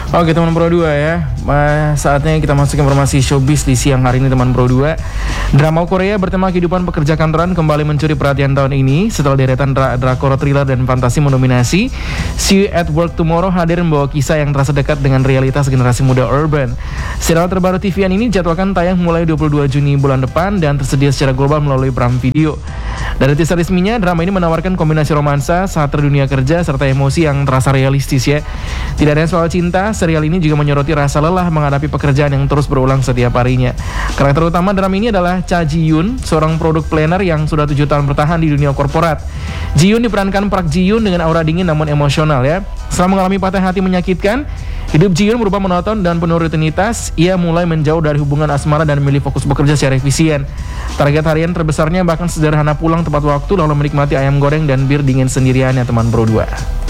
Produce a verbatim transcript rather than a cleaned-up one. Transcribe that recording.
Oke teman Pro dua ya, saatnya kita masuk informasi showbiz di siang hari ini teman Pro dua. Drama Korea bertema kehidupan pekerja kantoran kembali mencuri perhatian tahun ini. Setelah deretan dra drakor thriller dan fantasi mendominasi, See You at Work Tomorrow hadir membawa kisah yang terasa dekat dengan realitas generasi muda urban. Serial terbaru T V N ini dijadwalkan tayang mulai dua puluh dua Juni bulan depan dan tersedia secara global melalui Prime Video. Dari teaser resminya, drama ini menawarkan kombinasi romansa, satir dunia kerja, serta emosi yang terasa realistis ya. Tidak hanya soal cinta, serial ini juga menyoroti rasa lelah menghadapi pekerjaan yang terus berulang setiap harinya. Karakter utama drama ini adalah Cha Ji Yoon, seorang produk planner yang sudah tujuh tahun bertahan di dunia korporat. Ji Yoon diperankan Park Ji Yoon dengan aura dingin namun emosional ya. Setelah mengalami patah hati menyakitkan, hidup Ji Yoon berubah monoton dan penuh rutinitas. Ia mulai menjauh dari hubungan asmara dan memilih fokus bekerja secara efisien. Target harian terbesarnya bahkan sederhana pulang tepat waktu lalu menikmati ayam goreng dan bir dingin sendirian ya teman Pro dua.